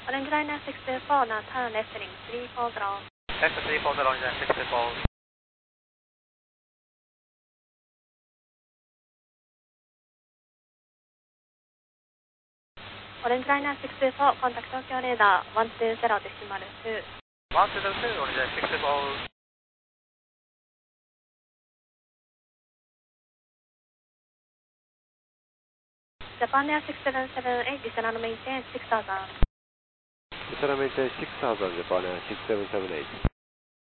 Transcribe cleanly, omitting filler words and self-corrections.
Orange Liner 624, now turn left heading 340. Left 340, Orange Liner 624. Orange Liner 624, contact Tokyo radar 120.2. 120, Orange Liner 624. Japan Air 6778, descend and maintain 6000. Descend and maintain 6000, Japan Air 6778.